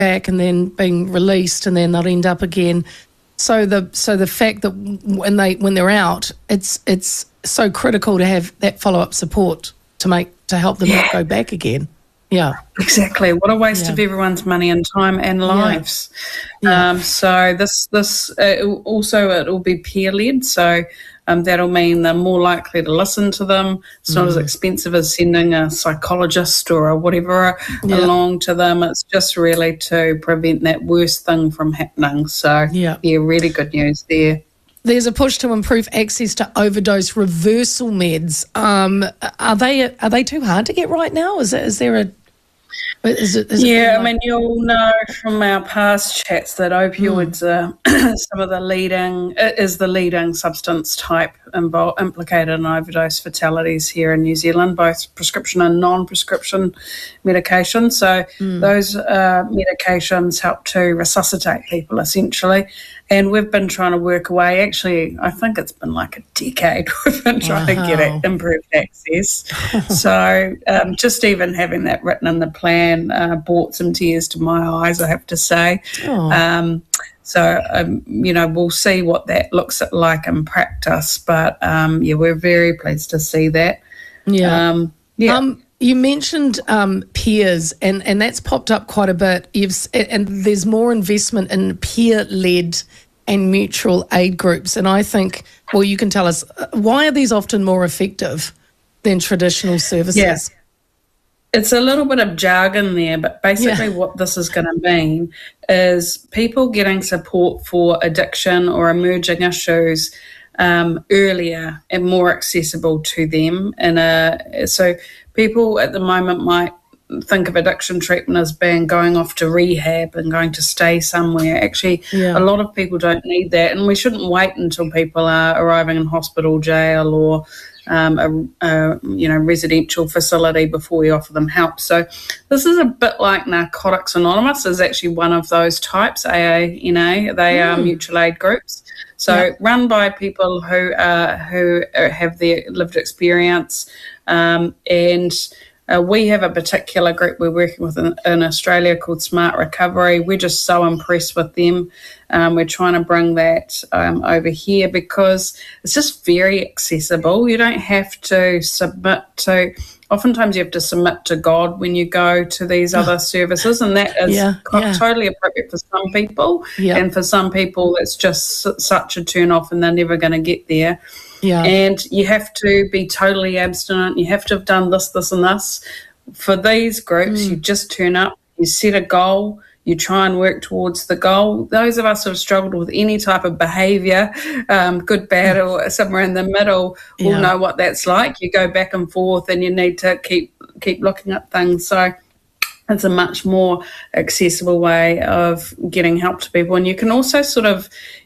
back and then being released, and then they'll end up again. So the fact that when they're out, it's so critical to have that follow-up support to help them not go back again. Yeah, exactly. What a waste of everyone's money and time and lives. So this also it'll be peer led. So that'll mean they're more likely to listen to them. It's not as expensive as sending a psychologist or a whatever along to them. It's just really to prevent that worst thing from happening. So really good news there. There's a push to improve access to overdose reversal meds. Are they too hard to get right now? Is there a I mean, you'll know from our past chats that opioids are the leading substance type implicated in overdose fatalities here in New Zealand, both prescription and non-prescription medications. So those medications help to resuscitate people essentially. And we've been trying to work away. Actually, I think it's been like a decade we've been trying to get improved access. So just even having that written in the plan brought some tears to my eyes, I have to say. We'll see what that looks like in practice. But, we're very pleased to see that. You mentioned peers, and that's popped up quite a bit. And there's more investment in peer-led and mutual aid groups. And I think, well, you can tell us, why are these often more effective than traditional services? Yeah. It's a little bit of jargon there, but basically what this is going to mean is people getting support for addiction or emerging issues earlier and more accessible to them. So people at the moment might think of addiction treatment as being going off to rehab and going to stay somewhere. Actually, a lot of people don't need that, and we shouldn't wait until people are arriving in hospital, jail, or a residential facility before we offer them help. So this is a bit like Narcotics Anonymous is actually one of those types, AANA. They are mutual aid groups. So run by people who have their lived experience, and we have a particular group we're working with in Australia called Smart Recovery. We're just so impressed with them. We're trying to bring that over here because it's just very accessible. You don't have to submit to. Oftentimes you have to submit to God when you go to these other services, and that is totally appropriate for some people. And for some people it's just such a turn off and they're never going to get there. And you have to be totally abstinent. You have to have done this, this and this. For these groups, you just turn up, you set a goal, you try and work towards the goal. Those of us who have struggled with any type of behaviour, good, bad, or somewhere in the middle, will know what that's like. You go back and forth and you need to keep looking at things. So it's a much more accessible way of getting help to people. And you can also sort of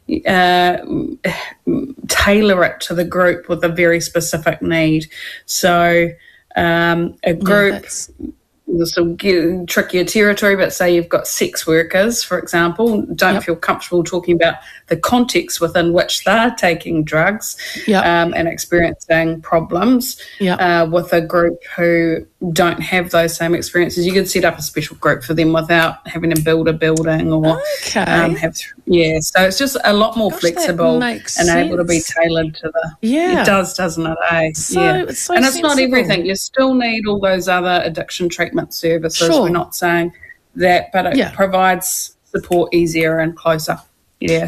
tailor it to the group with a very specific need. So a group... This will get trickier territory, but say you've got sex workers, for example, don't feel comfortable talking about the context within which they're taking drugs and experiencing problems with a group who don't have those same experiences. You could set up a special group for them without having to build a building or so it's just a lot more flexible and able to be tailored to the it does, doesn't it? It's so and it's sensible. Not everything. You still need all those other addiction treatment services. We're not saying that, but it provides support easier and closer. Because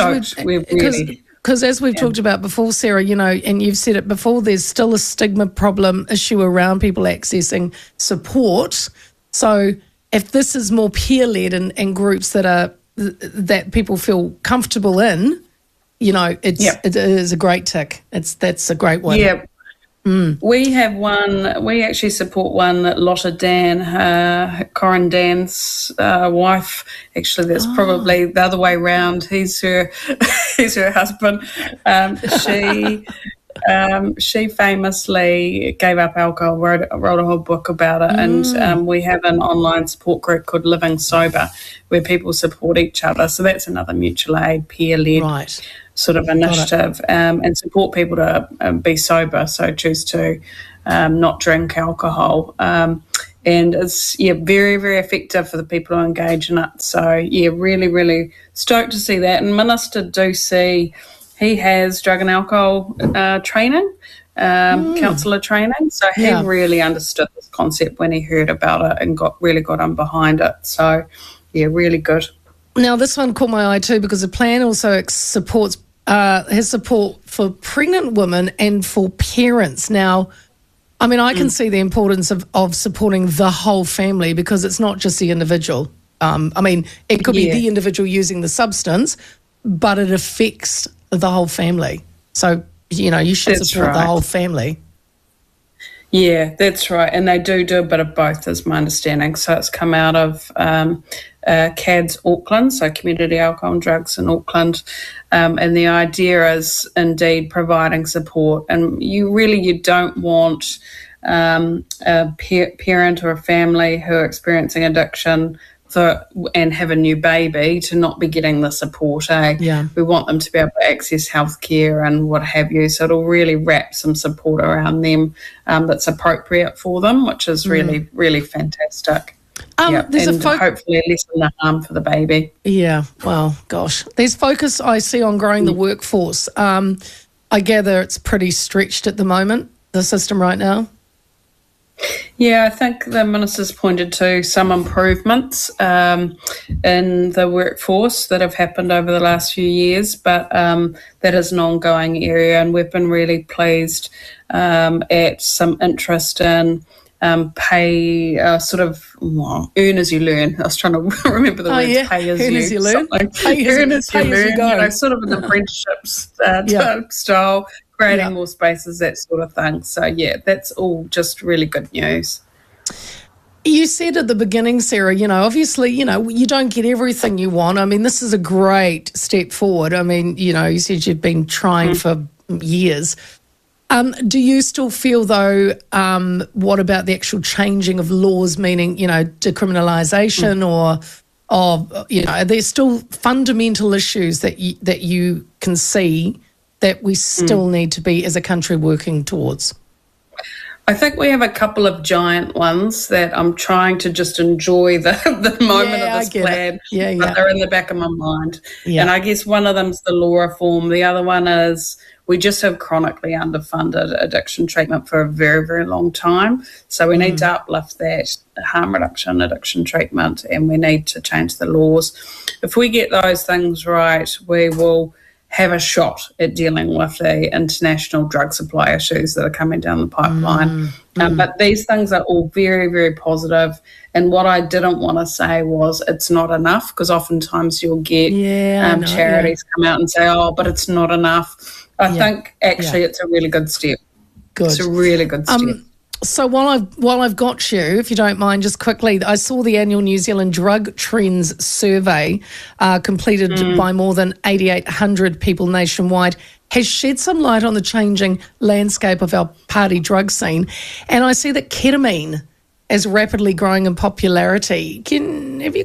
as we've talked about before, Sarah, and you've said it before, there's still a stigma problem issue around people accessing support. So if this is more peer-led and groups that people feel comfortable in, it is a great tick. That's a great one. Yeah. We have one, we actually support one that Lotta Dan, Corin Dan's wife, actually that's probably the other way around. He's her husband. She famously gave up alcohol, wrote a whole book about it, and we have an online support group called Living Sober where people support each other. So that's another mutual aid, peer-led sort of initiative, and support people to be sober, so choose to not drink alcohol. and it's very, very effective for the people who engage in it. So really, really stoked to see that. And Minister Ducey, he has drug and alcohol training, counsellor training. So he really understood this concept when he heard about it and got on behind it. So really good. Now this one caught my eye too, because the plan also supports has support for pregnant women and for parents. Now, I mean, I can see the importance of supporting the whole family, because it's not just the individual. I mean, it could be the individual using the substance, but it affects the whole family. So, you should support the whole family. Yeah, that's right. And they do a bit of both, is my understanding. So it's come out of CADS Auckland, so Community Alcohol and Drugs in Auckland. And the idea is indeed providing support. And you don't want a parent or a family who are experiencing addiction and have a new baby to not be getting the support. We want them to be able to access healthcare and what have you. So it'll really wrap some support around them that's appropriate for them, which is really, really fantastic. And hopefully lessen the harm for the baby. Yeah, well, gosh. There's focus I see on growing the workforce. I gather it's pretty stretched at the moment, the system right now. Yeah, I think the minister's pointed to some improvements in the workforce that have happened over the last few years, but that is an ongoing area, and we've been really pleased at some interest in pay, earn as you learn. I was trying to remember the words, pay as you learn. Earn as you learn, sort of an apprenticeship style, creating more spaces, that sort of thing. So, that's all just really good news. You said at the beginning, Sarah, obviously, you don't get everything you want. I mean, this is a great step forward. I mean, you said you've been trying for years. Do you still feel, though, what about the actual changing of laws, meaning, decriminalisation or there's still fundamental issues that you can see that we still need to be, as a country, working towards? I think we have a couple of giant ones that I'm trying to just enjoy the moment of this plan. But they're in the back of my mind. And I guess one of them's the law reform. The other one is we just have chronically underfunded addiction treatment for a very, very long time. So we need to uplift that harm reduction, addiction treatment, and we need to change the laws. If we get those things right, we will have a shot at dealing with the international drug supply issues that are coming down the pipeline. But these things are all very, very positive. And what I didn't want to say was it's not enough, because oftentimes you'll get charities come out and say, but it's not enough. I think actually it's a really good step. It's a really good step. So while I've got you, if you don't mind, just quickly, I saw the annual New Zealand Drug Trends survey completed by more than 8,800 people nationwide, has shed some light on the changing landscape of our party drug scene. And I see that ketamine is rapidly growing in popularity. Would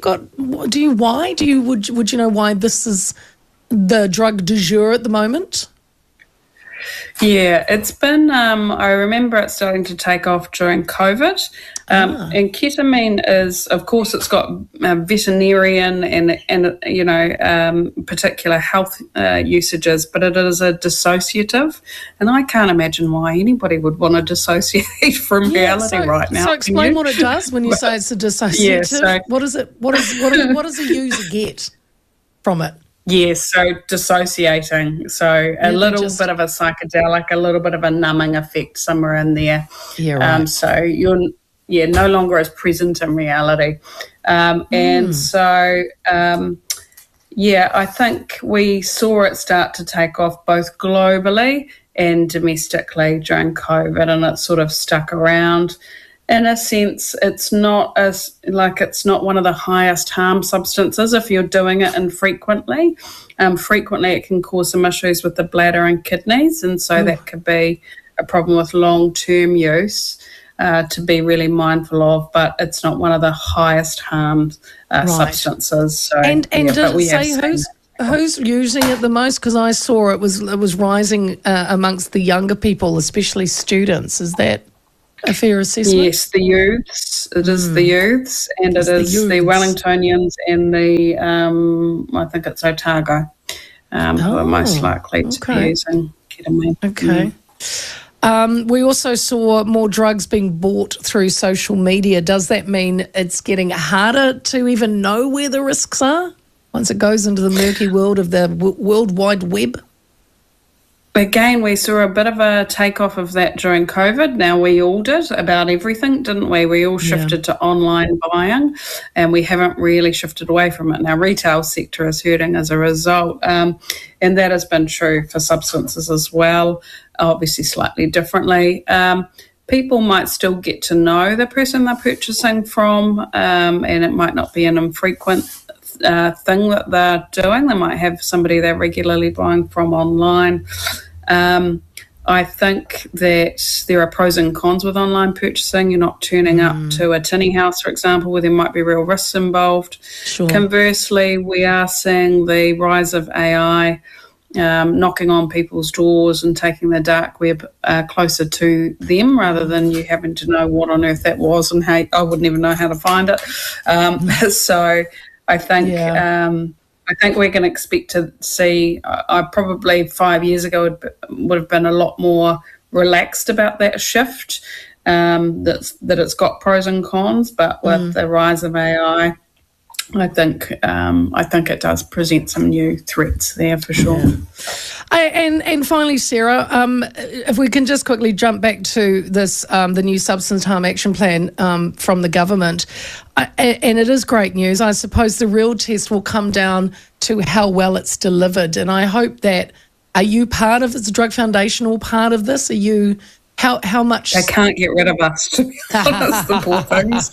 you know why this is the drug du jour at the moment? Yeah, it's been, I remember it starting to take off during COVID. And ketamine is, of course, it's got veterinarian and particular health usages, but it is a dissociative. And I can't imagine why anybody would want to dissociate from reality right now. So explain what it does when you say it's a dissociative. What is it? What does the user get from it? Yes, so dissociating. So a little bit of a psychedelic, a little bit of a numbing effect somewhere in there. Yeah, right. So you're no longer as present in reality. I think we saw it start to take off both globally and domestically during COVID, and it sort of stuck around. In a sense, it's not one of the highest harm substances if you're doing it infrequently. Frequently, it can cause some issues with the bladder and kidneys, and so that could be a problem with long-term use to be really mindful of. But it's not one of the highest harm substances. So, and did it say who's using it the most? Because I saw it was rising amongst the younger people, especially students. Is that? a fair assessment? Yes, the youths. It is the youths, and it is the Wellingtonians and the, I think it's Otago, who are most likely to be using ketamine. Okay. We also saw more drugs being bought through social media. Does that mean it's getting harder to even know where the risks are once it goes into the murky world of the World Wide Web? Again, we saw a bit of a takeoff of that during COVID. Now, we all did about everything, didn't we? We all shifted to online buying, and we haven't really shifted away from it. Now, retail sector is hurting as a result, and that has been true for substances as well, obviously slightly differently. People might still get to know the person they're purchasing from, and it might not be an infrequent thing that they're doing. They might have somebody they're regularly buying from online. I think that there are pros and cons with online purchasing. You're not turning up to a tinny house, for example, where there might be real risks involved. Sure. Conversely, we are seeing the rise of AI knocking on people's doors and taking the dark web closer to them, rather than you having to know what on earth that was, and hey, I wouldn't even know how to find it. So I think we can expect to see, I probably 5 years ago would have been a lot more relaxed about that shift, that it's got pros and cons, but with the rise of AI, I think it does present some new threats there for sure. And finally, Sarah, if we can just quickly jump back to this, the new Substance Harm Action Plan from the government, and it is great news. I suppose the real test will come down to how well it's delivered, and I hope that, are you part of, is the Drug Foundation all part of this? Are you, how much? They can't get rid of us, to be honest, the poor things.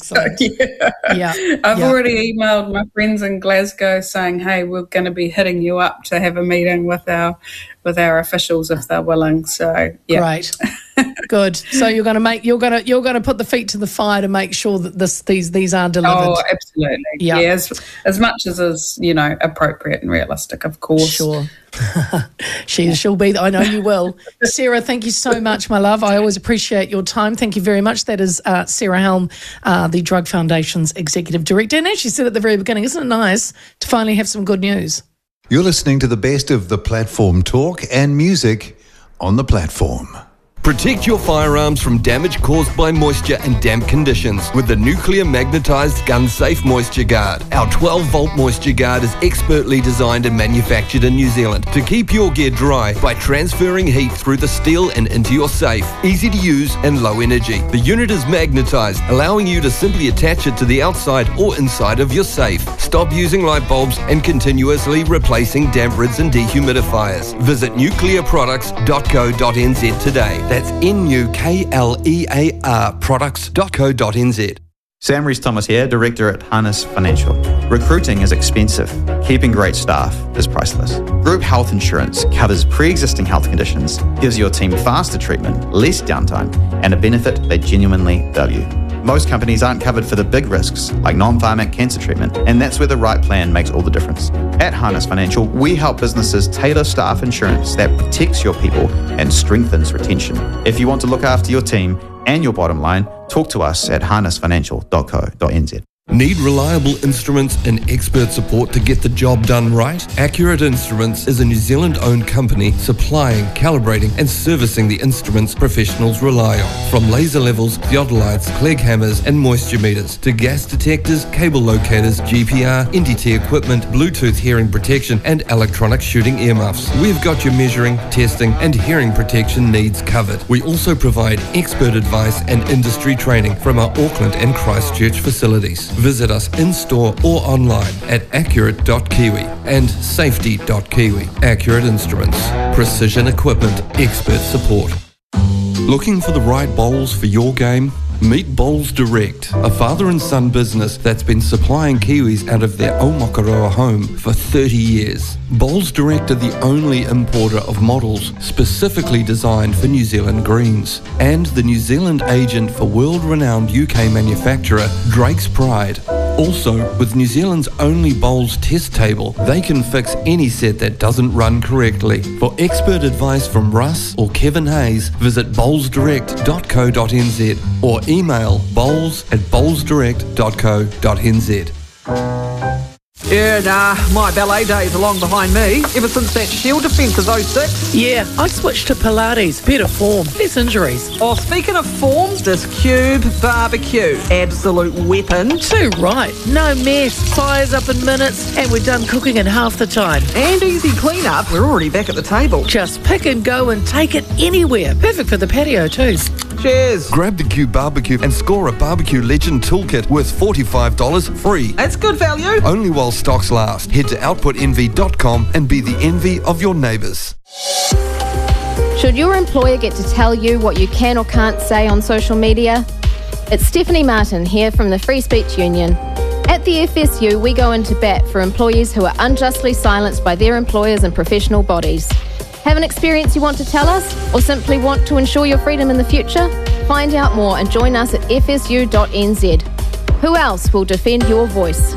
I've already emailed my friends in Glasgow saying, hey, we're going to be hitting you up to have a meeting with our officials if they're willing. So Great. Good. So you're going to put the feet to the fire to make sure that these are delivered. Oh, absolutely. Yeah, as much as is, appropriate and realistic, of course. Sure. She'll be. I know you will. Sarah, thank you so much, my love. I always appreciate your time. Thank you very much. That is Sarah Helm, the Drug Foundation's Executive Director. And as she said at the very beginning, isn't it nice to finally have some good news? You're listening to the best of the platform talk and music on the platform. Protect your firearms from damage caused by moisture and damp conditions with the Nuclear Magnetized Gun Safe Moisture Guard. Our 12-volt Moisture Guard is expertly designed and manufactured in New Zealand to keep your gear dry by transferring heat through the steel and into your safe. Easy to use and low energy. The unit is magnetized, allowing you to simply attach it to the outside or inside of your safe. Stop using light bulbs and continuously replacing damp rids and dehumidifiers. Visit nuclearproducts.co.nz today. That's NUKLEAR products.co.nz. Sam Rees-Thomas here, Director at Harness Financial. Recruiting is expensive. Keeping great staff is priceless. Group health insurance covers pre-existing health conditions, gives your team faster treatment, less downtime, and a benefit they genuinely value. Most companies aren't covered for the big risks, like non-pharmac cancer treatment, and that's where the right plan makes all the difference. At Harness Financial, we help businesses tailor staff insurance that protects your people and strengthens retention. If you want to look after your team and your bottom line, talk to us at harnessfinancial.co.nz. Need reliable instruments and expert support to get the job done right? Accurate Instruments is a New Zealand-owned company supplying, calibrating and servicing the instruments professionals rely on. From laser levels, theodolites, Clegg hammers and moisture meters to gas detectors, cable locators, GPR, NDT equipment, Bluetooth hearing protection and electronic shooting earmuffs. We've got your measuring, testing and hearing protection needs covered. We also provide expert advice and industry training from our Auckland and Christchurch facilities. Visit us in-store or online at accurate.kiwi and safety.kiwi. Accurate Instruments. Precision equipment. Expert support. Looking for the right bowls for your game? Meet Bowls Direct, a father and son business that's been supplying Kiwis out of their Aomakaroa home for 30 years. Bowls Direct are the only importer of models specifically designed for New Zealand greens, and the New Zealand agent for world-renowned UK manufacturer Drake's Pride. Also, with New Zealand's only bowls test table, they can fix any set that doesn't run correctly. For expert advice from Russ or Kevin Hayes, visit bowlsdirect.co.nz or email bowls@bowlsdirect.co.nz. Yeah, nah, my ballet days are long behind me. Ever since that Shield defence of 06. Yeah, I switched to Pilates. Better form, less injuries. Oh, speaking of form, this Cube barbecue. Absolute weapon. Too right. No mess. Fires up in minutes, and we're done cooking in half the time. And easy clean-up. We're already back at the table. Just pick and go and take it anywhere. Perfect for the patio too. Cheers. Grab the Cube Barbecue and score a Barbecue Legend Toolkit worth $45 free. That's good value. Only while stocks last. Head to outputenvy.com and be the envy of your neighbours. Should your employer get to tell you what you can or can't say on social media? It's Stephanie Martin here from the Free Speech Union. At the FSU, we go into bat for employees who are unjustly silenced by their employers and professional bodies. Have an experience you want to tell us, or simply want to ensure your freedom in the future? Find out more and join us at fsu.nz. Who else will defend your voice?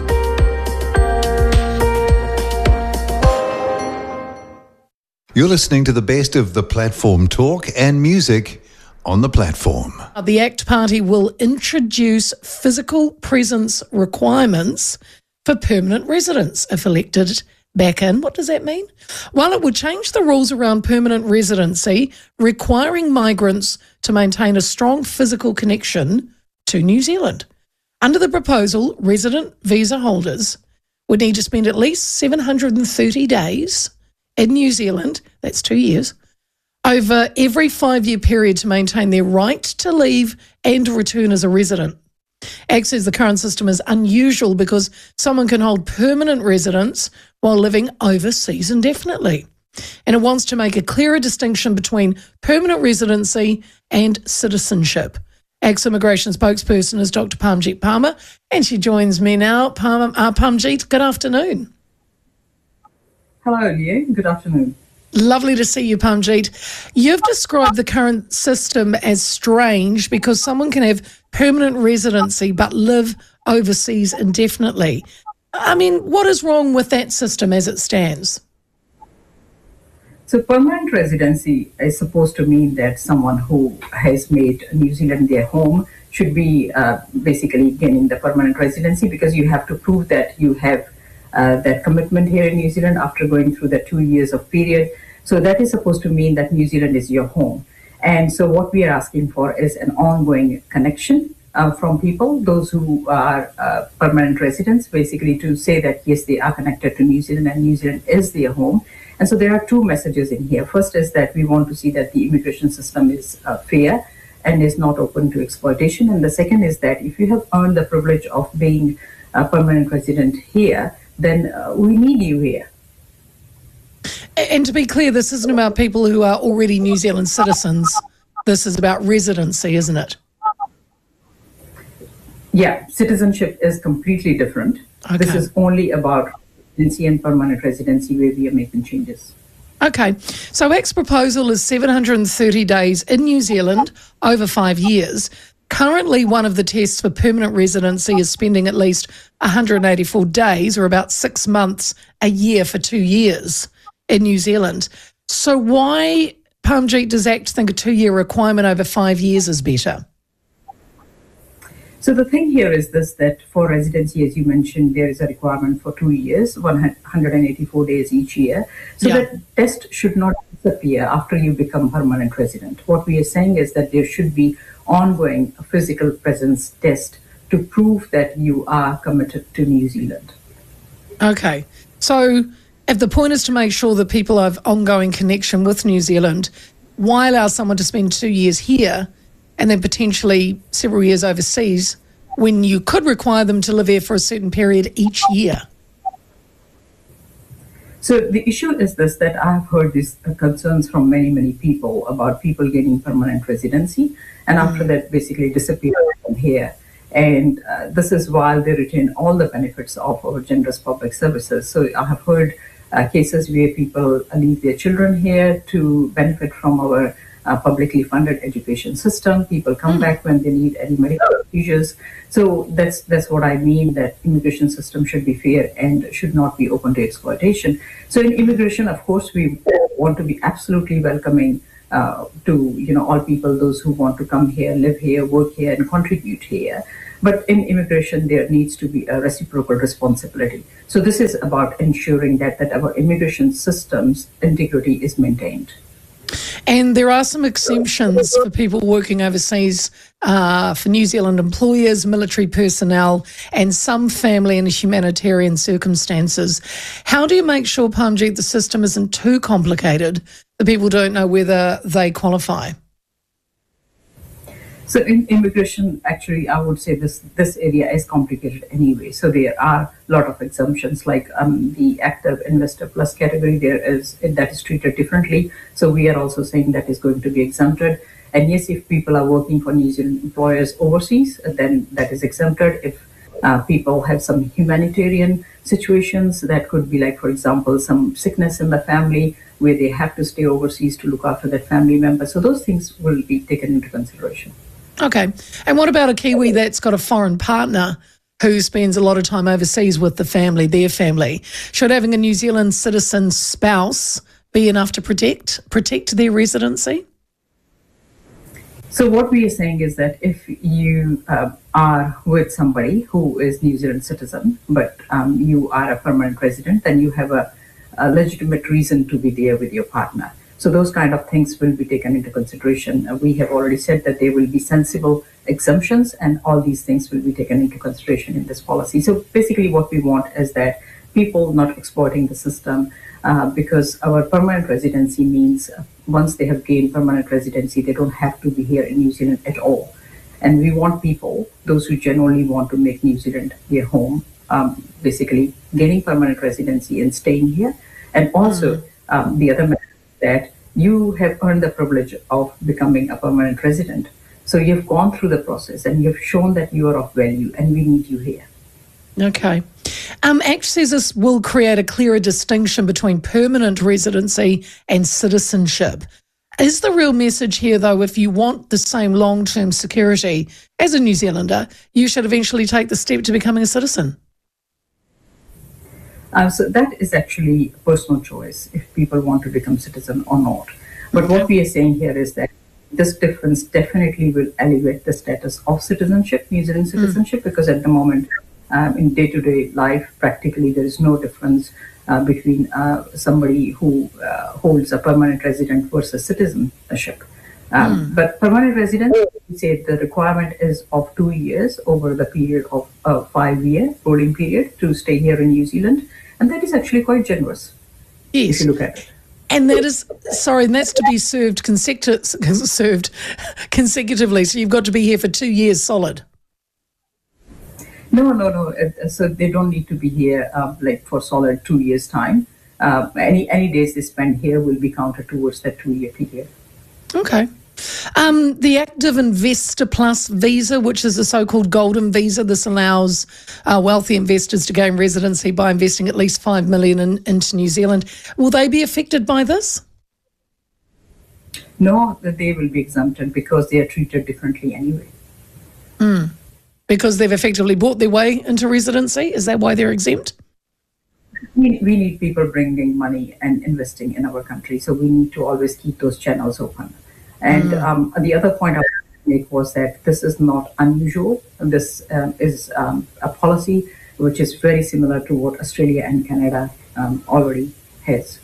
You're listening to the best of the platform talk and music on the platform. The ACT Party will introduce physical presence requirements for permanent residents if elected back in. What does that mean? Well, it would change the rules around permanent residency, requiring migrants to maintain a strong physical connection to New Zealand. Under the proposal, resident visa holders would need to spend at least 730 days in New Zealand, that's 2 years, over every 5-year period to maintain their right to leave and return as a resident. ACT says the current system is unusual because someone can hold permanent residence while living overseas indefinitely. And it wants to make a clearer distinction between permanent residency and citizenship. ACT's immigration spokesperson is Dr. Parmjeet Palmer, and she joins me now. Parmjeet, good afternoon. Hello, Leah. Good afternoon. Lovely to see you, Parmjeet. You've described the current system as strange because someone can have permanent residency but live overseas indefinitely. I mean, what is wrong with that system as it stands? So permanent residency is supposed to mean that someone who has made New Zealand their home should be basically gaining the permanent residency, because you have to prove that you have that commitment here in New Zealand after going through the 2 years of period. So that is supposed to mean that New Zealand is your home. And so what we are asking for is an ongoing connection from people, those who are permanent residents, basically to say that, yes, they are connected to New Zealand and New Zealand is their home. And so there are two messages in here. First is that we want to see that the immigration system is fair and is not open to exploitation. And the second is that if you have earned the privilege of being a permanent resident here, then we need you here. And to be clear, this isn't about people who are already New Zealand citizens. This is about residency, isn't it? Yeah, citizenship is completely different. Okay. This is only about residency and permanent residency where we are making changes. Okay, so ACT's proposal is 730 days in New Zealand over 5 years. Currently, one of the tests for permanent residency is spending at least 184 days, or about 6 months a year for 2 years in New Zealand. So why, Parmjeet, does ACT think a 2-year requirement over 5 years is better? So the thing here is this, that for residency, as you mentioned, there is a requirement for 2 years, 184 days each year. So that test should not disappear after you become permanent resident. What we are saying is that there should be ongoing physical presence test to prove that you are committed to New Zealand. Okay. So if the point is to make sure that people have ongoing connection with New Zealand, why allow someone to spend 2 years here and then potentially several years overseas when you could require them to live here for a certain period each year? So the issue is this, that I've heard these concerns from many, many people about people getting permanent residency and after that basically disappear from here. And this is while they retain all the benefits of our generous public services. So I have heard cases where people leave their children here to benefit from our publicly funded education system. People come back when they need any medical procedures. So that's what I mean, that immigration system should be fair and should not be open to exploitation. So in immigration, of course, we want to be absolutely welcoming to all people, those who want to come here, live here, work here, and contribute here. But in immigration, there needs to be a reciprocal responsibility. So this is about ensuring that our immigration system's integrity is maintained. And there are some exemptions for people working overseas, for New Zealand employers, military personnel, and some family and humanitarian circumstances. How do you make sure, Parmjeet, the system isn't too complicated that people don't know whether they qualify? So in immigration, actually, I would say this area is complicated anyway. So there are a lot of exemptions, like the active investor plus category. That is treated differently. So we are also saying that is going to be exempted. And yes, if people are working for New Zealand employers overseas, then that is exempted. If people have some humanitarian situations, that could be like, for example, some sickness in the family where they have to stay overseas to look after that family member. So those things will be taken into consideration. Okay. And what about a Kiwi that's got a foreign partner who spends a lot of time overseas with the family, their family? Should having a New Zealand citizen spouse be enough to protect their residency? So what we are saying is that if you are with somebody who is New Zealand citizen, but you are a permanent resident, then you have a legitimate reason to be there with your partner. So those kind of things will be taken into consideration. We have already said that there will be sensible exemptions, and all these things will be taken into consideration in this policy. So basically what we want is that people not exploiting the system, because our permanent residency means once they have gained permanent residency, they don't have to be here in New Zealand at all. And we want people, those who genuinely want to make New Zealand their home, basically gaining permanent residency and staying here. And also the other matter is that you have earned the privilege of becoming a permanent resident. So you've gone through the process and you've shown that you are of value and we need you here. Okay. ACT says this will create a clearer distinction between permanent residency and citizenship. Is the real message here, though, if you want the same long-term security as a New Zealander, you should eventually take the step to becoming a citizen? So that is actually a personal choice if people want to become citizen or not. But what we are saying here is that this difference definitely will elevate the status of citizenship, New Zealand citizenship, because at the moment, in day-to-day life, practically there is no difference between somebody who holds a permanent resident versus citizenship. But permanent resident, we say the requirement is of 2 years over the period of a 5-year rolling period to stay here in New Zealand. And that is actually quite generous, if you look at it. And that is, and that's to be served consecutively. So you've got to be here for 2 years solid. No. So they don't need to be here like for solid 2 years' time. Any days they spend here will be counted towards that 2-year period. Okay. The Active Investor Plus visa, which is the so-called golden visa, this allows wealthy investors to gain residency by investing at least $5 million into New Zealand. Will they be affected by this? No, that they will be exempted because they are treated differently anyway. Because they've effectively bought their way into residency? Is that why they're exempt? We need people bringing money and investing in our country, so we need to always keep those channels open. And the other point I wanted to make was that this is not unusual. This is a policy which is very similar to what Australia and Canada already has.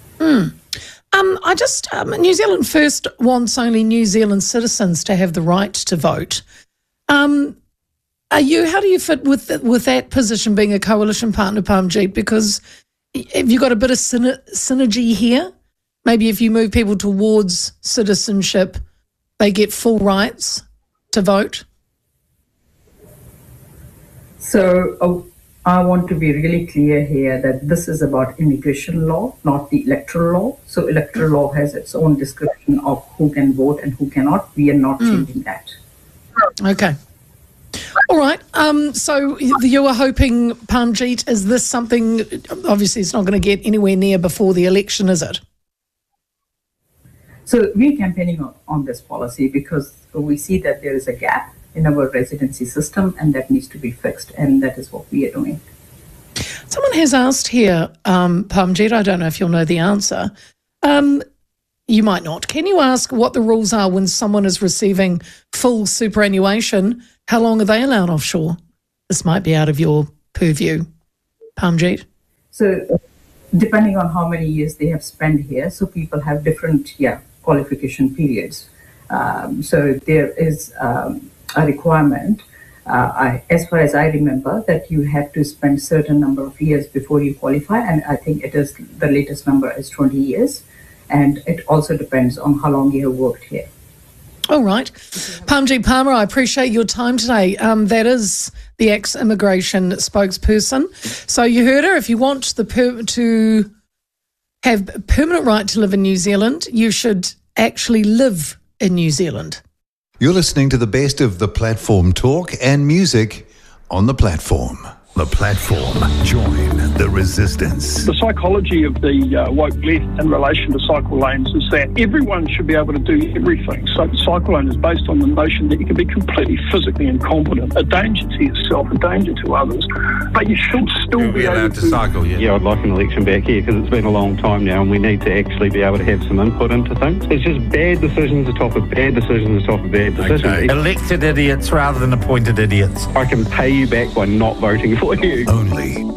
New Zealand First wants only New Zealand citizens to have the right to vote. How do you fit with that position, being a coalition partner, Parmjeet? Because have you got a bit of synergy here? Maybe if you move people towards citizenship, they get full rights to vote? So I want to be really clear here that this is about immigration law, not the electoral law. So electoral law has its own description of who can vote and who cannot. We are not changing that. Okay. All right. So you were hoping, Parmjeet, is this something, obviously it's not going to get anywhere near before the election, is it? So we're campaigning on this policy because we see that there is a gap in our residency system and that needs to be fixed, and that is what we are doing. Someone has asked here, Parmjeet, I don't know if you'll know the answer. You might not. Can you ask what the rules are when someone is receiving full superannuation? How long are they allowed offshore? This might be out of your purview, Parmjeet. So depending on how many years they have spent here, so people have different qualification periods. So there is a requirement, as far as I remember, that you have to spend certain number of years before you qualify, and I think it is the latest number is 20 years, and it also depends on how long you have worked here. All right. Parmjeet Parmar, I appreciate your time today. That is the ex-immigration spokesperson. So you heard her. If you want to have a permanent right to live in New Zealand, you should actually live in New Zealand. You're listening to the best of the platform talk and music on the platform. The platform. Join the resistance. The psychology of the woke left in relation to cycle lanes is that everyone should be able to do everything. So the cycle lane is based on the notion that you can be completely physically incompetent, a danger to yourself, a danger to others, but you should still be allowed to cycle. Yeah, I'd like an election back here because it's been a long time now and we need to actually be able to have some input into things. It's just bad decisions atop of bad decisions atop of bad decisions. Okay. Elected idiots rather than appointed idiots. I can pay you back by not voting for you. Only